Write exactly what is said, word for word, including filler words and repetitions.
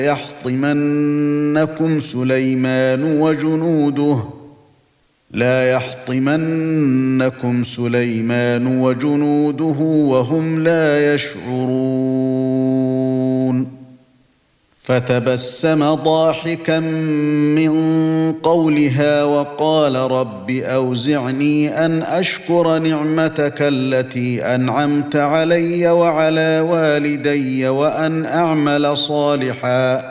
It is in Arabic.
يحطمنكم سليمان وجنوده لا يحطمنكم سليمان وجنوده وهم لا يشعرون فتبسم ضاحكا من قولها وقال رب أوزعني أن أشكر نعمتك التي أنعمت علي وعلى والدي وأن أعمل صالحا